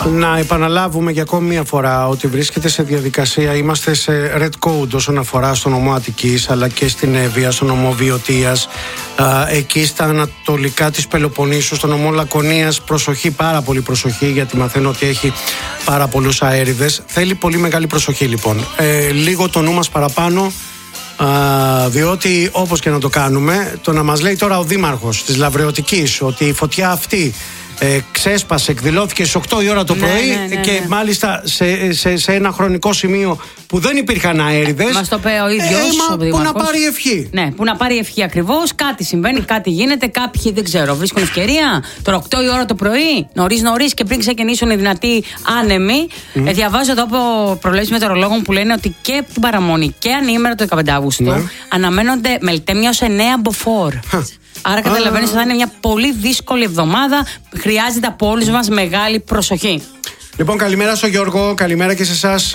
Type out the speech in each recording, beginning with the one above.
Να επαναλάβουμε για ακόμη μια φορά ότι βρίσκεται σε διαδικασία, είμαστε σε red code όσον αφορά στο νομό Αττικής αλλά και στην Εύβοια, στο νομό Βιωτίας, εκεί στα ανατολικά της Πελοποννήσου, στο νομό Λακωνίας. Προσοχή, πάρα πολύ προσοχή, γιατί μαθαίνω ότι έχει πάρα πολλούς αέριδες. Θέλει πολύ μεγάλη προσοχή λοιπόν. Λίγο το νου μας παραπάνω, διότι όπως και να το κάνουμε, το να μας λέει τώρα ο δήμαρχος της Λαβρεωτικής ότι η φωτιά αυτή ξέσπασε, εκδηλώθηκε στις 8 η ώρα το πρωί και μάλιστα σε ένα χρονικό σημείο που δεν υπήρχαν αέριδες. Μας το πει ο ίδιος. Πού να πάρει ευχή. Ναι, πού να πάρει ευχή ακριβώς. Κάτι συμβαίνει, κάτι γίνεται. Κάποιοι δεν ξέρω, βρίσκουν ευκαιρία. Τώρα 8 η ώρα το πρωί, νωρίς και πριν ξεκινήσουν οι δυνατοί άνεμοι. Διαβάζω εδώ από προβλέψεις μετεωρολόγων που λένε ότι και την παραμονή και ανήμερα το 15 Αυγούστου αναμένονται μελτέμια ως 9 μποφόρ. Άρα καταλαβαίνεις ότι θα είναι μια πολύ δύσκολη εβδομάδα. Χρειάζεται από όλους μας μεγάλη προσοχή. Λοιπόν, καλημέρα στο Γιώργο, καλημέρα και σε εσάς,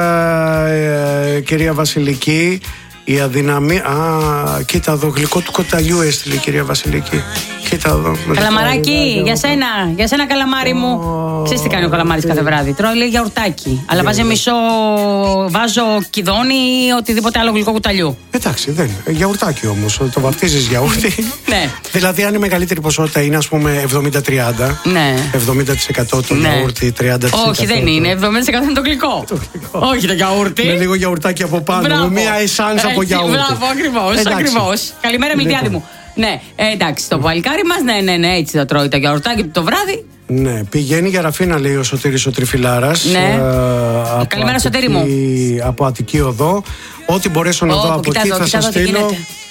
κυρία Βασιλική. Η αδυναμία. Κοίτα εδώ, γλυκό του κοταλιού έστειλε η κυρία Βασιλική. Κοίτα εδώ. Καλαμαράκι, για σένα καλαμάρι μου. Ξέρεις τι κάνει ο καλαμάρης κάθε βράδυ? Τρώει, λέει, γιαουρτάκι. Αλλά βάζει βάζω κιδόνι ή οτιδήποτε άλλο γλυκό κουταλιού. Εντάξει, δεν είναι. Γιαουρτάκι όμως. Το βαφτίζεις γιαούρτι. Ναι. Δηλαδή, αν η μεγαλύτερη ποσότητα είναι, ας πούμε, 70-30. Ναι. 70% το γιαούρτι, 30%. Όχι, δεν είναι. 70% είναι το γλυκό. Όχι το γιαούρτι. Με λίγο γιαουρτάκι από πάνω. Μία εσάνς από γιαούρτι. Μπράβο, ακριβώς. Καλημέρα, Μιλτιάδη μου. Ναι, εντάξει, το παλικάρι μας, ναι, έτσι θα τρώει το γιαουρτάκι του το βράδυ. Ναι, πηγαίνει για Ραφίνα, λέει ο Σωτήρης ο Τριφυλάρας. Ναι. Καλημέρα, Σωτήρη μου. Από Αττική Οδό. Ό,τι μπορέσω να δω από εκεί θα σας στείλω.